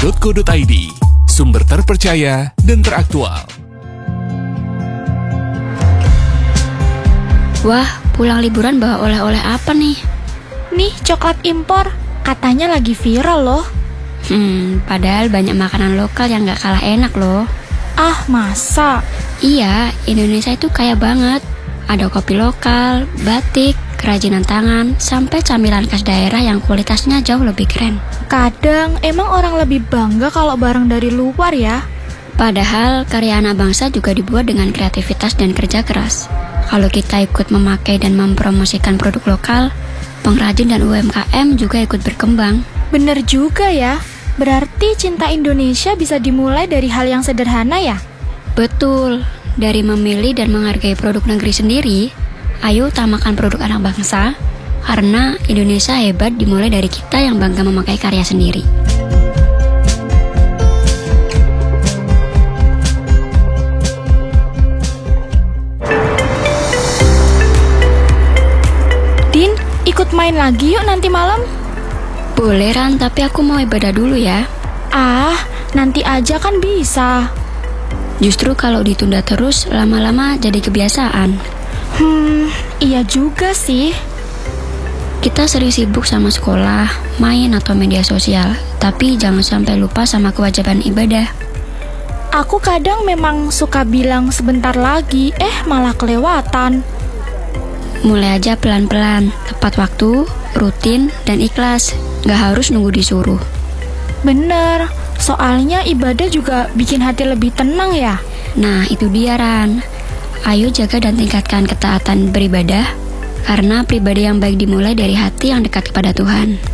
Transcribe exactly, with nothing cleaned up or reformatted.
titik co titik i d, sumber terpercaya dan teraktual. Wah, pulang liburan bawa oleh-oleh apa nih? Nih, coklat impor. Katanya lagi viral loh. Hmm, padahal banyak makanan lokal yang gak kalah enak loh. Ah, masa? Iya, Indonesia itu kaya banget. Ada kopi lokal, batik, kerajinan tangan, sampai camilan khas daerah yang kualitasnya jauh lebih keren. Kadang emang orang lebih bangga kalau barang dari luar ya. Padahal karya anak bangsa juga dibuat dengan kreativitas dan kerja keras. Kalau kita ikut memakai dan mempromosikan produk lokal, pengrajin dan U M K M juga ikut berkembang. Bener juga ya. Berarti cinta Indonesia bisa dimulai dari hal yang sederhana ya? Betul. Dari memilih dan menghargai produk negeri sendiri, ayo utamakan produk anak bangsa, karena Indonesia hebat dimulai dari kita yang bangga memakai karya sendiri. Din, ikut main lagi yuk nanti malam. Boleh Ran, tapi aku mau ibadah dulu ya. Ah, nanti aja kan bisa. Justru kalau ditunda terus, lama-lama jadi kebiasaan. Hmm, iya juga sih. Kita sering sibuk sama sekolah, main atau media sosial, tapi jangan sampai lupa sama kewajiban ibadah. Aku kadang memang suka bilang sebentar lagi, eh malah kelewatan. Mulai aja pelan-pelan, tepat waktu, rutin, dan ikhlas. Gak harus nunggu disuruh. Bener, soalnya ibadah juga bikin hati lebih tenang ya. Nah, itu dia Ran. Ayo jaga dan tingkatkan ketaatan beribadah, karena pribadi yang baik dimulai dari hati yang dekat kepada Tuhan.